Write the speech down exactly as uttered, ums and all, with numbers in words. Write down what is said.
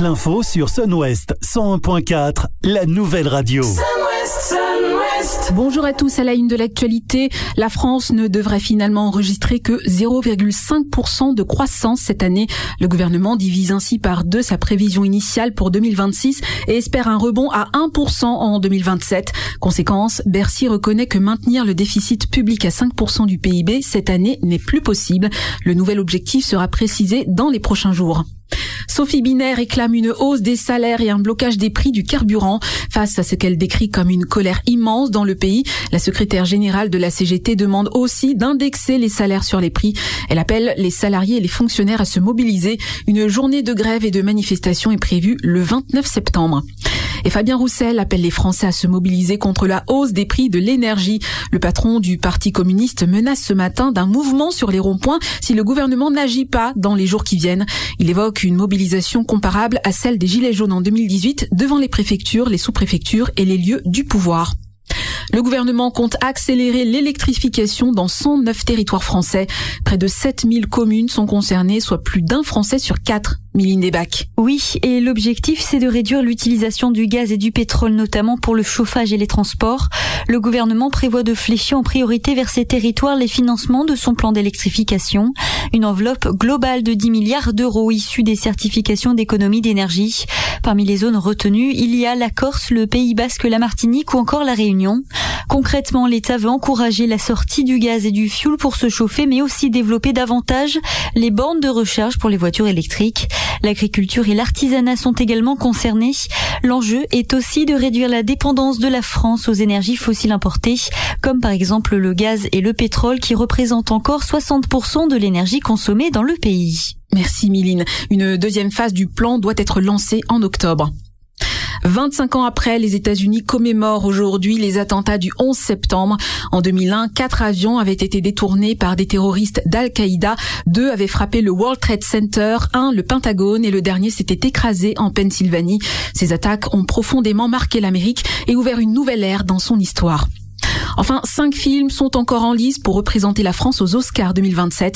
l'info sur Sun-Ouest cent un virgule quatre, la nouvelle radio. Sun-Ouest, Sun-Ouest. Bonjour à tous, à la une de l'actualité. La France ne devrait finalement enregistrer que zéro virgule cinq pour cent de croissance cette année. Le gouvernement divise ainsi par deux sa prévision initiale pour deux mille vingt-six et espère un rebond à un pour cent en deux mille vingt-sept. Conséquence, Bercy reconnaît que maintenir le déficit public à cinq pour cent du P I B cette année n'est plus possible. Le nouvel objectif sera précisé dans les prochains jours. Sophie Binet réclame une hausse des salaires et un blocage des prix du carburant. Face à ce qu'elle décrit comme une colère immense dans le pays, la secrétaire générale de la C G T demande aussi d'indexer les salaires sur les prix. Elle appelle les salariés et les fonctionnaires à se mobiliser. Une journée de grève et de manifestation est prévue le vingt-neuf septembre. Et Fabien Roussel appelle les Français à se mobiliser contre la hausse des prix de l'énergie. Le patron du Parti communiste menace ce matin d'un mouvement sur les ronds-points si le gouvernement n'agit pas dans les jours qui viennent. Il évoque une mobilisation comparable à celle des Gilets jaunes en deux mille dix-huit devant les préfectures, les sous-préfectures et les lieux du pouvoir. Le gouvernement compte accélérer l'électrification dans cent neuf territoires français. Près de sept mille communes sont concernées, soit plus d'un Français sur quatre. Miline Desbacs. Oui, et l'objectif, c'est de réduire l'utilisation du gaz et du pétrole, notamment pour le chauffage et les transports. Le gouvernement prévoit de flécher en priorité vers ces territoires les financements de son plan d'électrification. Une enveloppe globale de dix milliards d'euros issue des certifications d'économie d'énergie. Parmi les zones retenues, il y a la Corse, le Pays Basque, la Martinique ou encore la Réunion. Concrètement, l'État veut encourager la sortie du gaz et du fioul pour se chauffer, mais aussi développer davantage les bornes de recharge pour les voitures électriques. L'agriculture et l'artisanat sont également concernés. L'enjeu est aussi de réduire la dépendance de la France aux énergies fossiles importées, comme par exemple le gaz et le pétrole qui représentent encore soixante pour cent de l'énergie consommée dans le pays. Merci Miline. Une deuxième phase du plan doit être lancée en octobre. vingt-cinq ans après, les États-Unis commémorent aujourd'hui les attentats du onze septembre. En deux mille un, quatre avions avaient été détournés par des terroristes d'Al-Qaïda. Deux avaient frappé le World Trade Center, un le Pentagone et le dernier s'était écrasé en Pennsylvanie. Ces attaques ont profondément marqué l'Amérique et ouvert une nouvelle ère dans son histoire. Enfin, cinq films sont encore en lice pour représenter la France aux Oscars deux mille vingt-sept.